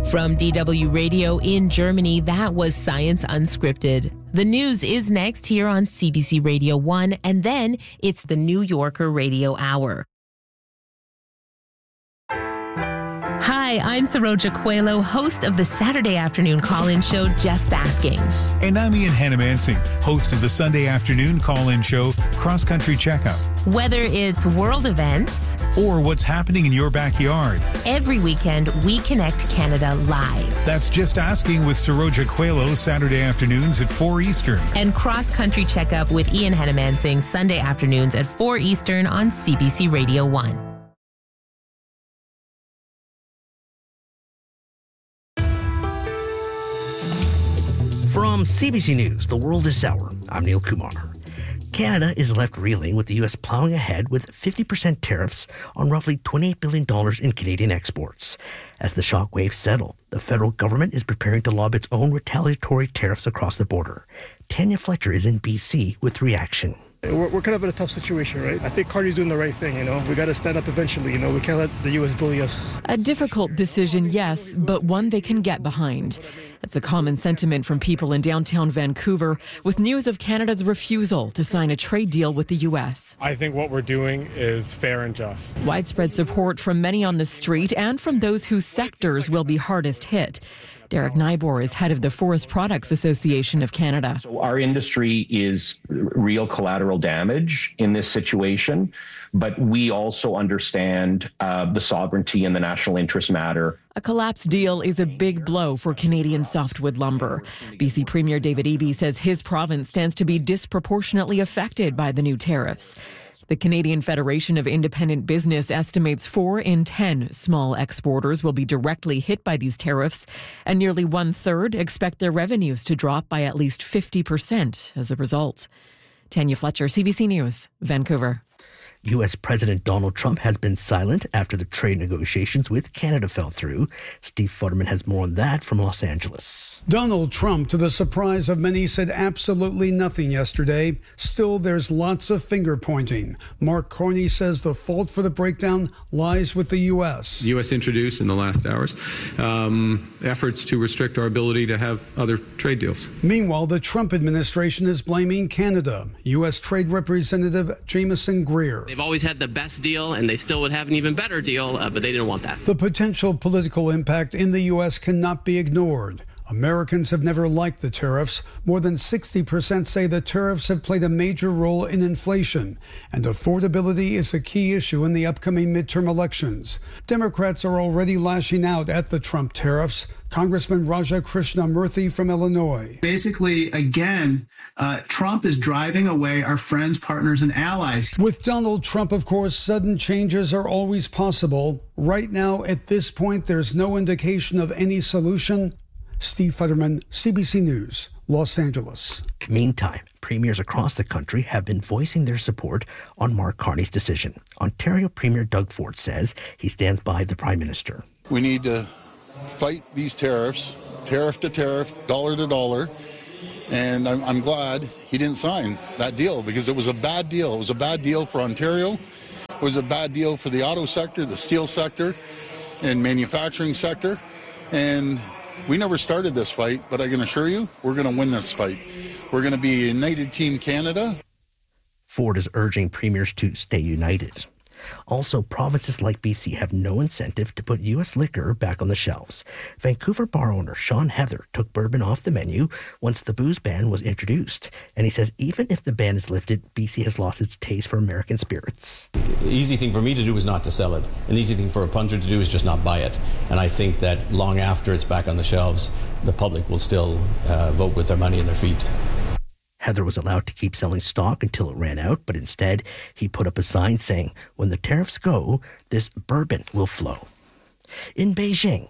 From DW Radio in Germany, that was Science Unscripted. The news is next here on CBC Radio 1, and then it's the New Yorker Radio Hour. Hi, I'm Saroja Coelho, host of the Saturday afternoon call-in show, Just Asking. And I'm Ian Hannamansing, host of the Sunday afternoon call-in show, Cross Country Checkup. Whether it's world events or what's happening in your backyard, every weekend we connect Canada live. That's Just Asking with Saroja Coelho, Saturday afternoons at 4 Eastern. And Cross Country Checkup with Ian Hannamansing, Sunday afternoons at 4 Eastern on CBC Radio 1. From CBC News, The World is Sour, I'm Neil Kumar. Canada is left reeling with the U.S. plowing ahead with 50% tariffs on roughly $28 billion in Canadian exports. As the shockwaves settle, the federal government is preparing to lob its own retaliatory tariffs across the border. Tanya Fletcher is in BC with reaction. We're kind of in a tough situation, right? I think Carney's doing the right thing, We got to stand up eventually, We can't let the U.S. bully us. A difficult decision, yes, but one they can get behind. It's a common sentiment from people in downtown Vancouver with news of Canada's refusal to sign a trade deal with the U.S. I think what we're doing is fair and just. Widespread support from many on the street and from those whose sectors will be hardest hit. Derek Nybor is head of the Forest Products Association of Canada. So our industry is real collateral damage in this situation, but we also understand the sovereignty and the national interest matter. A collapsed deal is a big blow for Canadian softwood lumber. BC Premier David Eby says his province stands to be disproportionately affected by the new tariffs. The Canadian Federation of Independent Business estimates 4 in 10 small exporters will be directly hit by these tariffs, and nearly 1/3 expect their revenues to drop by at least 50% as a result. Tanya Fletcher, CBC News, Vancouver. U.S. President Donald Trump has been silent after the trade negotiations with Canada fell through. Steve Futterman has more on that from Los Angeles. Donald Trump, to the surprise of many, said absolutely nothing yesterday. Still, there's lots of finger pointing. Mark Carney says the fault for the breakdown lies with the U.S. The U.S. introduced in the last hours efforts to restrict our ability to have other trade deals. Meanwhile, the Trump administration is blaming Canada. U.S. Trade Representative Jameson Greer. They've always had the best deal, and they still would have an even better deal, but they didn't want that. The potential political impact in the U.S. cannot be ignored. Americans have never liked the tariffs. More than 60% say the tariffs have played a major role in inflation, and affordability is a key issue in the upcoming midterm elections. Democrats are already lashing out at the Trump tariffs. Congressman Raja Krishnamurthy from Illinois. Basically, again, Trump is driving away our friends, partners, and allies. With Donald Trump, of course, sudden changes are always possible. Right now, at this point, there's no indication of any solution. Steve Futterman, CBC News, Los Angeles. Meantime, premiers across the country have been voicing their support on Mark Carney's decision. Ontario Premier Doug Ford says he stands by the Prime Minister. We need to fight these tariffs, tariff to tariff, dollar to dollar, and I'm glad he didn't sign that deal because it was a bad deal. It was a bad deal for Ontario. It was a bad deal for the auto sector, the steel sector, and manufacturing sector, and we never started this fight, but I can assure you, we're going to win this fight. We're going to be a united team Canada. Ford is urging premiers to stay united. Also, provinces like BC have no incentive to put U.S. liquor back on the shelves. Vancouver bar owner Sean Heather took bourbon off the menu once the booze ban was introduced. And he says even if the ban is lifted, BC has lost its taste for American spirits. The easy thing for me to do is not to sell it. An easy thing for a punter to do is just not buy it. And I think that long after it's back on the shelves, the public will still vote with their money and their feet. Heather was allowed to keep selling stock until it ran out, but instead he put up a sign saying, when the tariffs go, this bourbon will flow. In Beijing,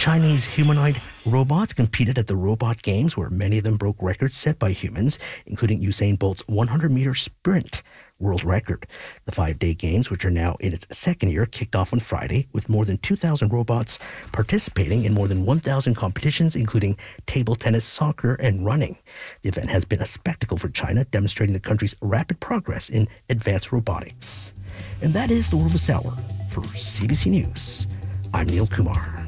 Chinese humanoid robots competed at the Robot Games, where many of them broke records set by humans, including Usain Bolt's 100-meter sprint world record. The 5-day games, which are now in its second year, kicked off on Friday with more than 2,000 robots participating in more than 1,000 competitions, including table tennis, soccer, and running. The event has been a spectacle for China, demonstrating the country's rapid progress in advanced robotics. And that is the World this Hour. For CBC News, I'm Neil Kumar.